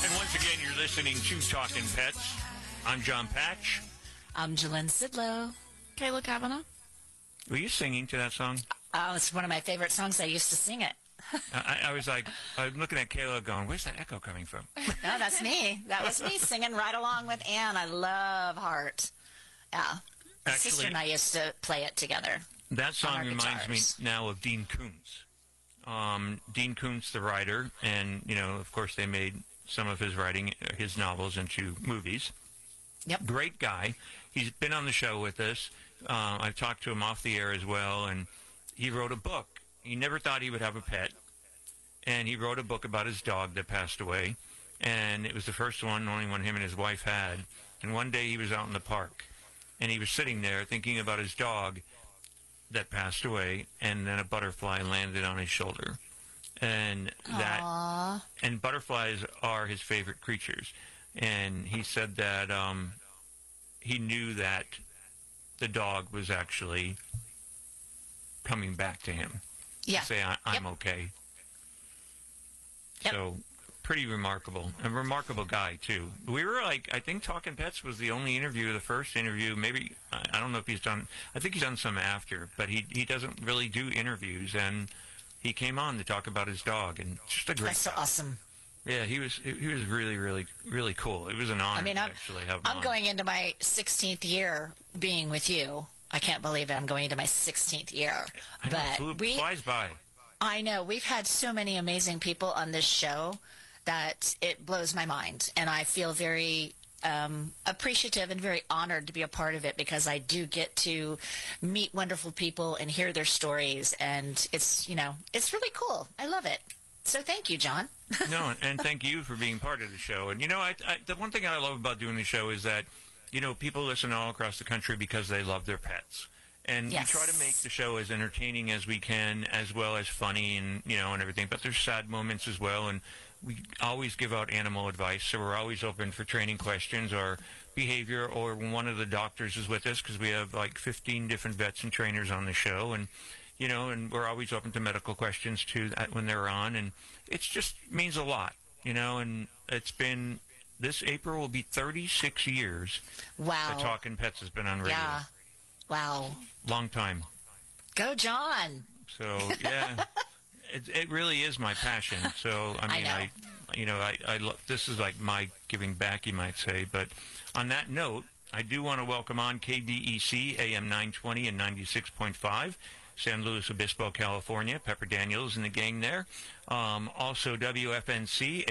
And once again, you're listening to Talking Pets. I'm John Patch. I'm Jalynn Sidlow. Kayla Kavanaugh. Were you singing to that song? Oh, it's one of my favorite songs. I used to sing it. I was like, I'm looking at Kayla going, where's that echo coming from? No, that's me. That was me singing right along with Ann. I love Heart. Yeah. My sister and I used to play it together. That song reminds me now of Dean Koontz. Dean Koontz, the writer, and, you know, of course they made some of his writing, his novels into movies. Yep. Great guy. He's been on the show with us. I've talked to him off the air as well, and he wrote a book. He never thought he would have a pet, and he wrote a book about his dog that passed away, and it was the first one, only one him and his wife had. And one day he was out in the park, and he was sitting there thinking about his dog that passed away, and then a butterfly landed on his shoulder. And and butterflies are his favorite creatures. And he said that he knew that the dog was actually coming back to him. Yeah. To say, I'm okay. Yep. So, pretty remarkable. A remarkable guy, too. We were like, I think Talking Pets was the only interview, the first interview. Maybe, I don't know if he's done, I think he's done some after, but he doesn't really do interviews. And he came on to talk about his dog, and just a great That's so guy. Awesome. Yeah, he was really, really, really cool. It was an honor to actually have him on. I'm going into my 16th year being with you. I can't believe it. I'm going into my 16th year. I know, it flies by. I know. We've had so many amazing people on this show that it blows my mind. And I feel very appreciative and very honored to be a part of it, because I do get to meet wonderful people and hear their stories. And it's, you know, it's really cool. I love it. So thank you, John. No, and thank you for being part of the show. And, you know, the one thing I love about doing the show is that, you know, people listen all across the country because they love their pets. And yes. We try to make the show as entertaining as we can, as well as funny and, you know, and everything. But there's sad moments as well. And we always give out animal advice. So we're always open for training questions or behavior, or one of the doctors is with us, because we have like 15 different vets and trainers on the show. And, you know, and we're always open to medical questions, too, when they're on. And it just means a lot, you know, and it's been, this April will be 36 years. Wow. that Talking Pets has been on radio. Yeah. Wow. Long time. Go, John. So, yeah, it really is my passion. So, I mean, I love, this is like my giving back, you might say. But on that note, I do want to welcome on KDEC, AM 920 and 96.5. San Luis Obispo, California, Pepper Daniels and the gang there. Also, WFNC,